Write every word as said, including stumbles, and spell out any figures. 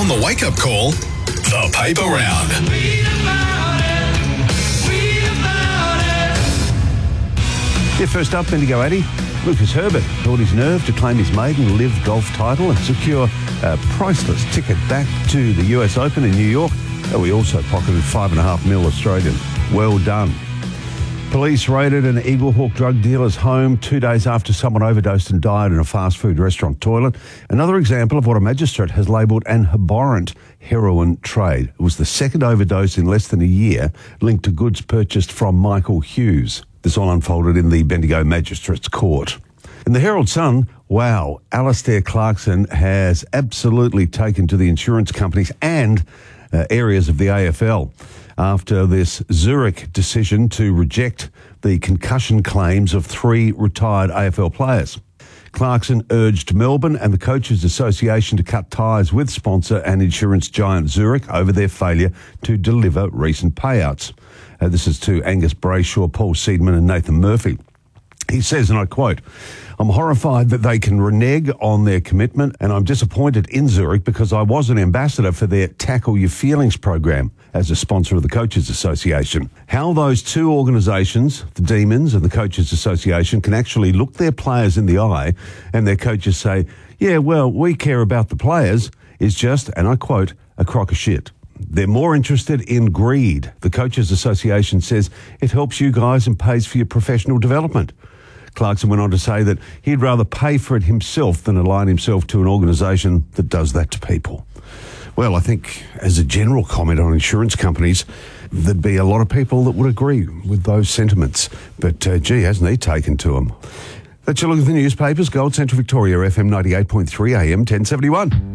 On the wake-up call, the paper round. Read about it. Read about it. Yeah, first up, Bendigo Addy. Lucas Herbert held his nerve to claim his maiden Live Golf title and secure a priceless ticket back to the U S Open in New York. And we also pocketed five and a half mil Australian. Well done. Police raided an Eaglehawk drug dealer's home two days after someone overdosed and died in a fast food restaurant toilet. Another example of what a magistrate has labelled an abhorrent heroin trade. It was the second overdose in less than a year linked to goods purchased from Michael Hughes. This all unfolded in the Bendigo Magistrates Court. In the Herald Sun, wow, Alastair Clarkson has absolutely taken to the insurance companies and uh, areas of the A F L after this Zurich decision to reject the concussion claims of three retired A F L players. Clarkson urged Melbourne and the Coaches Association to cut ties with sponsor and insurance giant Zurich over their failure to deliver recent payouts. Uh, this is to Angus Brayshaw, Paul Seidman and Nathan Murphy. He says, and I quote, "I'm horrified that they can renege on their commitment, and I'm disappointed in Zurich because I was an ambassador for their Tackle Your Feelings program as a sponsor of the Coaches Association. How those two organisations, the Demons and the Coaches Association, can actually look their players in the eye and their coaches say, yeah, well, we care about the players, is just, and I quote, a crock of shit. They're more interested in greed. The Coaches Association says it helps you guys and pays for your professional development." Clarkson went on to say that he'd rather pay for it himself than align himself to an organisation that does that to people. Well, I think as a general comment on insurance companies, there'd be a lot of people that would agree with those sentiments. But, uh, gee, hasn't he taken to them? That's your look at the newspapers. Gold Central Victoria, F M ninety-eight point three A M ten seventy-one.